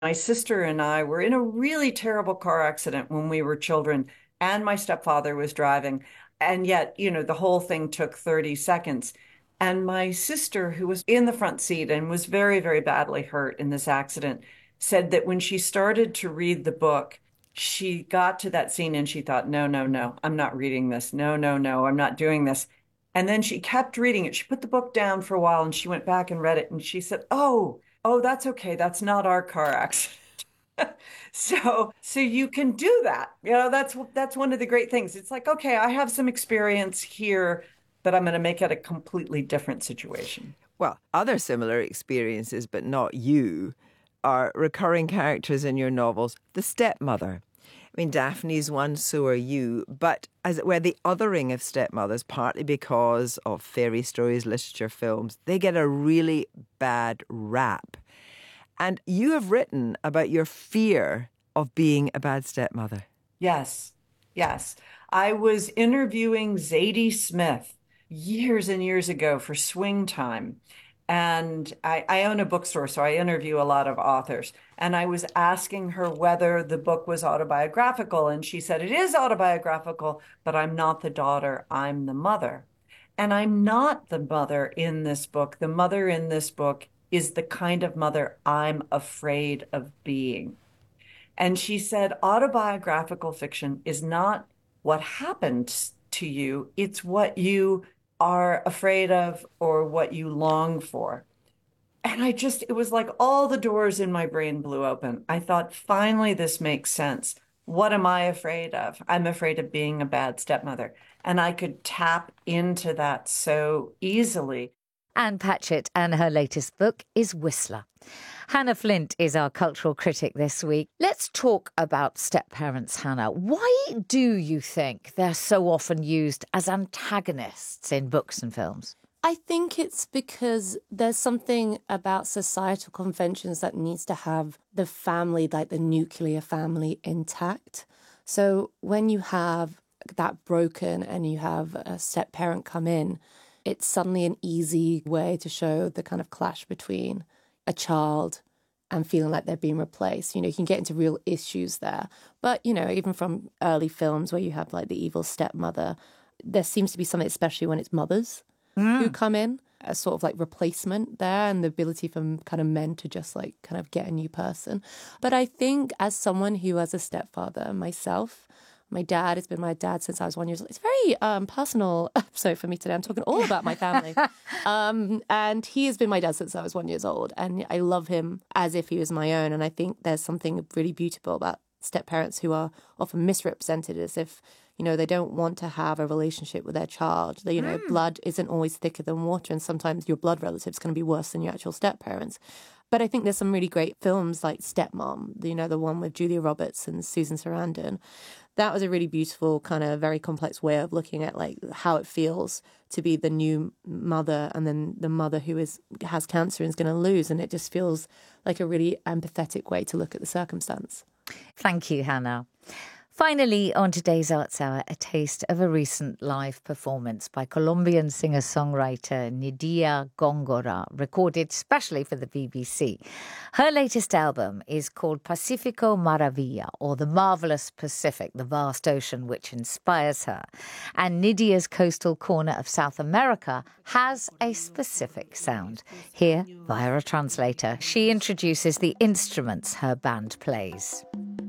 My sister and I were in a really terrible car accident when we were children, and my stepfather was driving. And yet, the whole thing took 30 seconds. And my sister, who was in the front seat and was very, very badly hurt in this accident, said that when she started to read the book, she got to that scene and she thought, no, no, no, I'm not reading this. No, no, no, I'm not doing this. And then she kept reading it. She put the book down for a while and she went back and read it. And she said, oh, that's okay. That's not our car accident. So you can do that. That's one of the great things. It's like, okay, I have some experience here, but I'm going to make it a completely different situation. Well, other similar experiences, but not you, are recurring characters in your novels. The stepmother. I mean, Daphne's one, so are you. But as it were, the othering of stepmothers, partly because of fairy stories, literature, films, they get a really bad rap. And you have written about your fear of being a bad stepmother. Yes, yes. I was interviewing Zadie Smith years and years ago for Swing Time. And I own a bookstore, so I interview a lot of authors. And I was asking her whether the book was autobiographical. And she said, it is autobiographical, but I'm not the daughter, I'm the mother. And I'm not the mother in this book. The mother in this book is the kind of mother I'm afraid of being. And she said, autobiographical fiction is not what happened to you, it's what you are afraid of or what you long for. And it was like all the doors in my brain blew open. I thought, finally, this makes sense. What am I afraid of? I'm afraid of being a bad stepmother. And I could tap into that so easily. Anne Patchett, and her latest book is Whistler. Hannah Flint is our cultural critic this week. Let's talk about step-parents, Hannah. Why do you think they're so often used as antagonists in books and films? I think it's because there's something about societal conventions that needs to have the family, like the nuclear family, intact. So when you have that broken and you have a step-parent come in, it's suddenly an easy way to show the kind of clash between a child and feeling like they're being replaced. You can get into real issues there. But, even from early films where you have like the evil stepmother, there seems to be something, especially when it's mothers who come in, a sort of like replacement there, and the ability for kind of men to just like kind of get a new person. But I think as someone who has a stepfather myself, my dad has been my dad since I was 1 year old. It's a very personal episode for me today. I'm talking all about my family. And he has been my dad since I was 1 year old. And I love him as if he was my own. And I think there's something really beautiful about step-parents who are often misrepresented as if, they don't want to have a relationship with their child. Blood isn't always thicker than water. And sometimes your blood relative's going to be worse than your actual step-parents. But I think there's some really great films like Stepmom, the one with Julia Roberts and Susan Sarandon. That was a really beautiful, kind of very complex way of looking at like how it feels to be the new mother and then the mother who has cancer and is going to lose. And it just feels like a really empathetic way to look at the circumstance. Thank you, Hannah. Finally, on today's Arts Hour, a taste of a recent live performance by Colombian singer-songwriter Nidia Góngora, recorded specially for the BBC. Her latest album is called Pacifico Maravilla, or The Marvelous Pacific, the vast ocean which inspires her. And Nidia's coastal corner of South America has a specific sound. Here, via a translator, she introduces the instruments her band plays.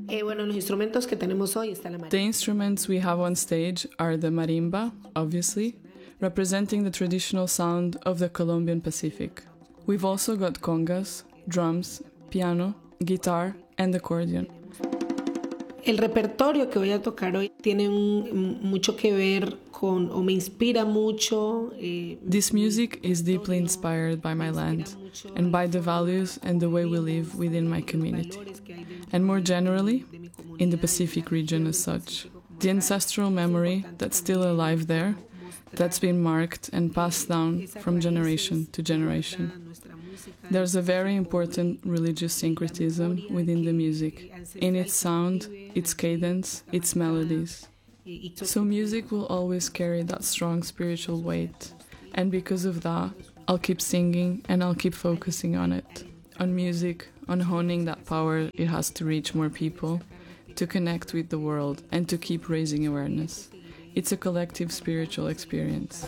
The instruments we have on stage are the marimba, obviously, representing the traditional sound of the Colombian Pacific. We've also got congas, drums, piano, guitar, and accordion. El repertorio que voy a tocar hoy tiene mucho que ver con, o me inspira mucho. This music is deeply inspired by my land and by the values and the way we live within my community, and more generally, in the Pacific region as such. The ancestral memory that's still alive there, that's been marked and passed down from generation to generation. There's a very important religious syncretism within the music, in its sound, its cadence, its melodies. So music will always carry that strong spiritual weight, and because of that, I'll keep singing and I'll keep focusing on it. on music, on honing that power it has to reach more people, to connect with the world, and to keep raising awareness. It's a collective spiritual experience.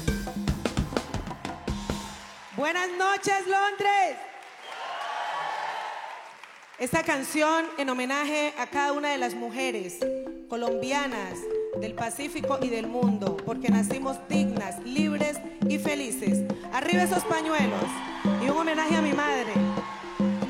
Buenas noches, Londres. Esta canción en homenaje a cada una de las mujeres colombianas del Pacífico y del mundo, porque nacimos dignas, libres y felices. Arriba esos pañuelos y un homenaje a mi madre.